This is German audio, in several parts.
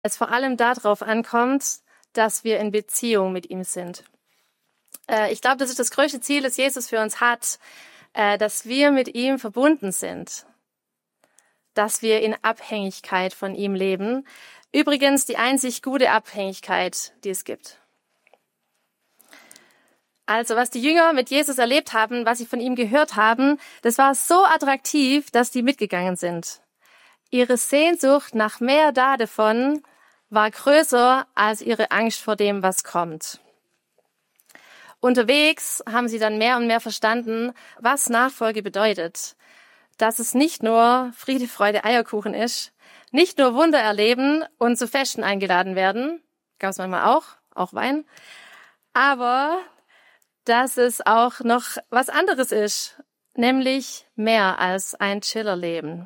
es vor allem darauf ankommt, dass wir in Beziehung mit ihm sind. Ich glaube, das ist das größte Ziel, das Jesus für uns hat, dass wir mit ihm verbunden sind, dass wir in Abhängigkeit von ihm leben. Übrigens die einzig gute Abhängigkeit, die es gibt. Also was die Jünger mit Jesus erlebt haben, was sie von ihm gehört haben, das war so attraktiv, dass die mitgegangen sind. Ihre Sehnsucht nach mehr davon war größer als ihre Angst vor dem, was kommt. Unterwegs haben sie dann mehr und mehr verstanden, was Nachfolge bedeutet. Dass es nicht nur Friede, Freude, Eierkuchen ist, nicht nur Wunder erleben und zu Festen eingeladen werden, gab es manchmal auch Wein, aber dass es auch noch was anderes ist, nämlich mehr als ein Chillerleben.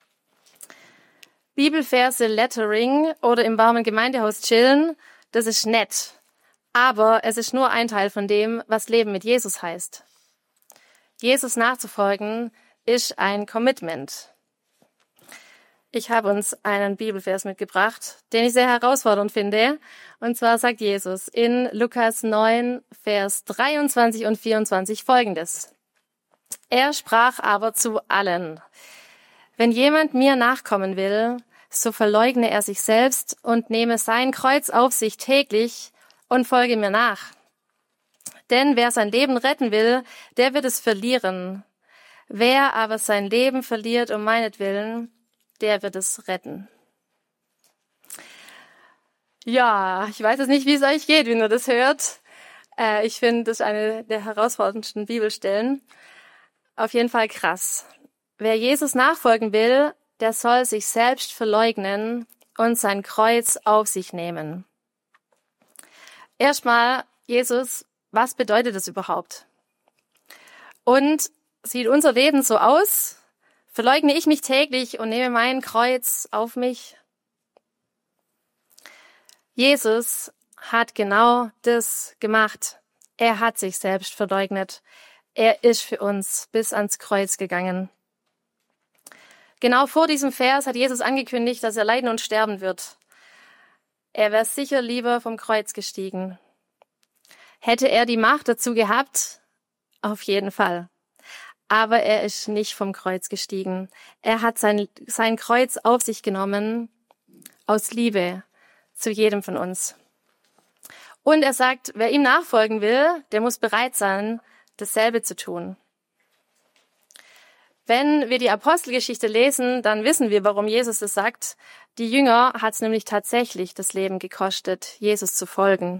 Bibelverse Lettering oder im warmen Gemeindehaus chillen, das ist nett. Aber es ist nur ein Teil von dem, was Leben mit Jesus heißt. Jesus nachzufolgen ist ein Commitment. Ich habe uns einen Bibelvers mitgebracht, den ich sehr herausfordernd finde. Und zwar sagt Jesus in Lukas 9, Vers 23 und 24 Folgendes. Er sprach aber zu allen: Wenn jemand mir nachkommen will, so verleugne er sich selbst und nehme sein Kreuz auf sich täglich und folge mir nach. Denn wer sein Leben retten will, der wird es verlieren. Wer aber sein Leben verliert um meinetwillen, der wird es retten. Ja, ich weiß jetzt nicht, wie es euch geht, wenn ihr das hört. Ich finde, das ist eine der herausforderndsten Bibelstellen. Auf jeden Fall krass. Wer Jesus nachfolgen will, der soll sich selbst verleugnen und sein Kreuz auf sich nehmen. Erstmal, Jesus, was bedeutet das überhaupt? Und sieht unser Leben so aus? Verleugne ich mich täglich und nehme mein Kreuz auf mich? Jesus hat genau das gemacht. Er hat sich selbst verleugnet. Er ist für uns bis ans Kreuz gegangen. Genau vor diesem Vers hat Jesus angekündigt, dass er leiden und sterben wird. Er wäre sicher lieber vom Kreuz gestiegen. Hätte er die Macht dazu gehabt? Auf jeden Fall. Aber er ist nicht vom Kreuz gestiegen. Er hat sein Kreuz auf sich genommen aus Liebe zu jedem von uns. Und er sagt, wer ihm nachfolgen will, der muss bereit sein, dasselbe zu tun. Wenn wir die Apostelgeschichte lesen, dann wissen wir, warum Jesus das sagt. Die Jünger hat es nämlich tatsächlich das Leben gekostet, Jesus zu folgen.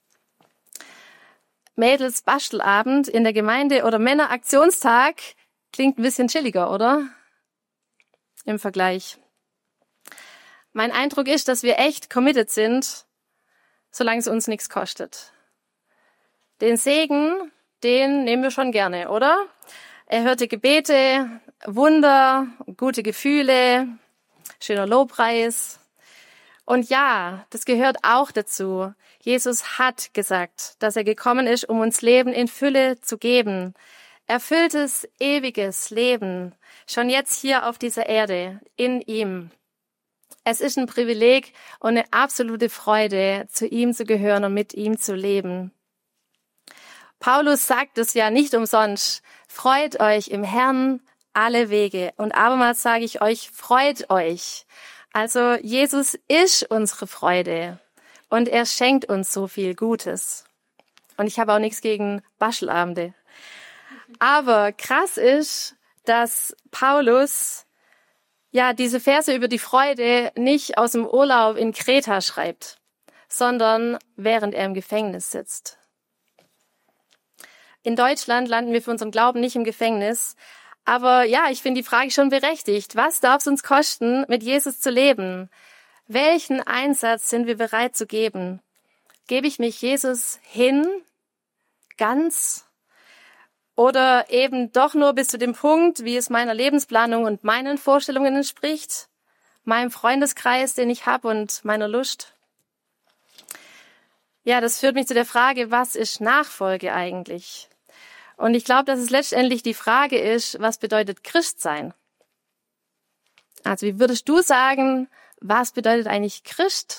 Mädels Bastelabend in der Gemeinde oder Männeraktionstag klingt ein bisschen chilliger, oder? Im Vergleich. Mein Eindruck ist, dass wir echt committed sind, solange es uns nichts kostet. Den Segen, den nehmen wir schon gerne, oder? Erhörte Gebete, Wunder, gute Gefühle, schöner Lobpreis. Und ja, das gehört auch dazu. Jesus hat gesagt, dass er gekommen ist, um uns Leben in Fülle zu geben. Erfülltes, ewiges Leben, schon jetzt hier auf dieser Erde, in ihm. Es ist ein Privileg und eine absolute Freude, zu ihm zu gehören und mit ihm zu leben. Paulus sagt es ja nicht umsonst: Freut euch im Herrn alle Wege. Und abermals sage ich euch, freut euch. Also Jesus ist unsere Freude und er schenkt uns so viel Gutes. Und ich habe auch nichts gegen Bastelabende. Aber krass ist, dass Paulus ja diese Verse über die Freude nicht aus dem Urlaub in Kreta schreibt, sondern während er im Gefängnis sitzt. In Deutschland landen wir für unseren Glauben nicht im Gefängnis. Aber ja, ich finde die Frage schon berechtigt. Was darf es uns kosten, mit Jesus zu leben? Welchen Einsatz sind wir bereit zu geben? Gebe ich mich Jesus hin, ganz? Oder eben doch nur bis zu dem Punkt, wie es meiner Lebensplanung und meinen Vorstellungen entspricht? Meinem Freundeskreis, den ich habe, und meiner Lust? Ja, das führt mich zu der Frage, was ist Nachfolge eigentlich? Und ich glaube, dass es letztendlich die Frage ist, was bedeutet Christsein? Also wie würdest du sagen, was bedeutet eigentlich Christ